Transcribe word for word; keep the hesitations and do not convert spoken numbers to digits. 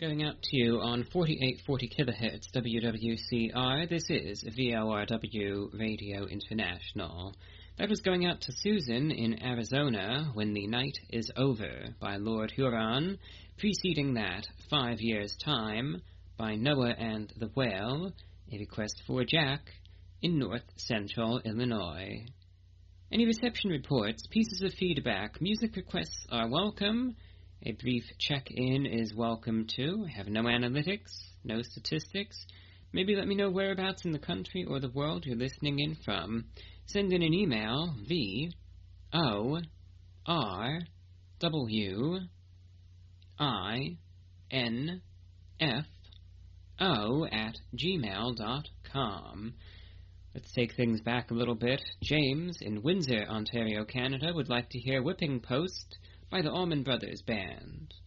Going out to you on forty-eight forty kilohertz W W C R. This is V O R W Radio International. That was going out to Susan in Arizona, When the Night is Over, by Lord Huron. Preceding that, Five Years' Time, by Noah and the Whale, a request for Jack, in North Central Illinois. Any reception reports, pieces of feedback, music requests are welcome. A brief check-in is welcome too. I have no analytics, no statistics. Maybe let me know whereabouts in the country or the world you're listening in from. Send in an email, V O R W I N F O at gmail dot com. Let's take things back a little bit. James in Windsor, Ontario, Canada would like to hear Whipping Post by the Allman Brothers Band.